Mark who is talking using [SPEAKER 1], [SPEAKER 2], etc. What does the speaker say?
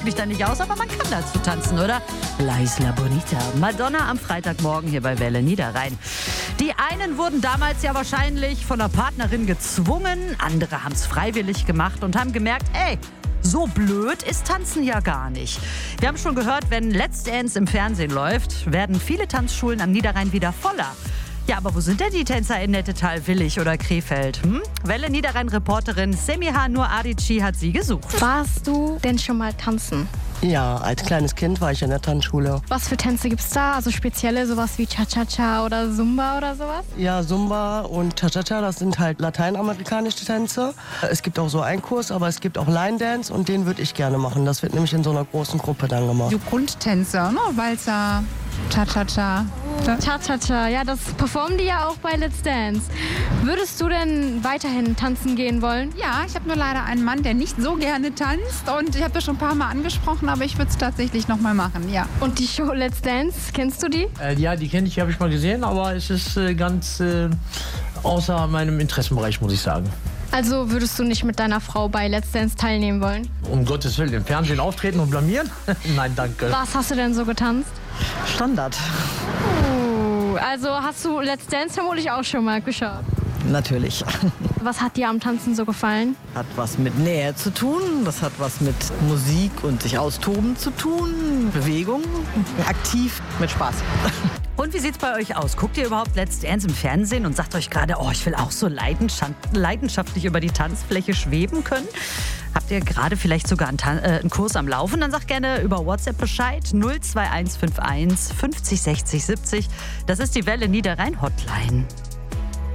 [SPEAKER 1] mich da nicht aus, aber man kann dazu tanzen, oder? La Isla Bonita. Madonna am Freitagmorgen hier bei Welle Niederrhein. Die einen wurden damals ja wahrscheinlich von der Partnerin gezwungen, andere haben es freiwillig gemacht und haben gemerkt, ey, so blöd ist Tanzen ja gar nicht. Wir haben schon gehört, wenn Let's Dance im Fernsehen läuft, werden viele Tanzschulen am Niederrhein wieder voller. Ja, aber wo sind denn die Tänzer in Nettetal, Willich oder Krefeld? Welle Niederrhein-Reporterin Semiha Nur Adici hat sie gesucht.
[SPEAKER 2] Warst du denn schon mal tanzen?
[SPEAKER 3] Ja, als kleines Kind war ich in der Tanzschule.
[SPEAKER 2] Was für Tänze gibt's da? Also spezielle, sowas wie Cha-Cha-Cha oder Zumba oder sowas?
[SPEAKER 3] Ja, Zumba und Cha-Cha-Cha, das sind halt lateinamerikanische Tänze. Es gibt auch so einen Kurs, aber es gibt auch Line Dance und den würde ich gerne machen. Das wird nämlich in so einer großen Gruppe dann gemacht.
[SPEAKER 4] So Grundtänze, ne? Walzer, Cha-Cha-Cha.
[SPEAKER 2] Cha-Cha-Cha, ja, das performen die ja auch bei Let's Dance. Würdest du denn weiterhin tanzen gehen wollen?
[SPEAKER 4] Ja, ich habe nur leider einen Mann, der nicht so gerne tanzt und ich habe das schon ein paar Mal angesprochen, aber ich würde es tatsächlich noch mal machen, ja.
[SPEAKER 2] Und die Show Let's Dance, kennst du die?
[SPEAKER 5] Ja, die kenne ich, habe ich mal gesehen, aber es ist ganz außer meinem Interessenbereich, muss ich sagen.
[SPEAKER 2] Also würdest du nicht mit deiner Frau bei Let's Dance teilnehmen wollen?
[SPEAKER 5] Um Gottes Willen, im Fernsehen auftreten und blamieren? Nein, danke.
[SPEAKER 2] Was hast du denn so getanzt?
[SPEAKER 6] Standard.
[SPEAKER 2] Also hast du Let's Dance vermutlich auch schon mal geschaut?
[SPEAKER 6] Natürlich.
[SPEAKER 2] Was hat dir am Tanzen so gefallen?
[SPEAKER 6] Hat was mit Nähe zu tun, das hat was mit Musik und sich austoben zu tun, Bewegung, aktiv, mit Spaß.
[SPEAKER 1] Und wie sieht's bei euch aus? Guckt ihr überhaupt Let's Dance im Fernsehen und sagt euch gerade, oh, ich will auch so leidenschaftlich über die Tanzfläche schweben können? Habt ihr gerade vielleicht sogar einen Kurs am Laufen? Dann sagt gerne über WhatsApp Bescheid 02151 50 60 70. Das ist die Welle Niederrhein Hotline.